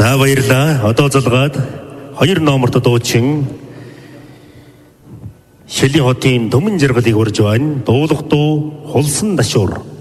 За баярлаа. Одоо залгаад 2 номерт дуучин Шилийн хотын Төмөн жаргалыг урьж байна. Дуулах дуу Хулсан дашуур.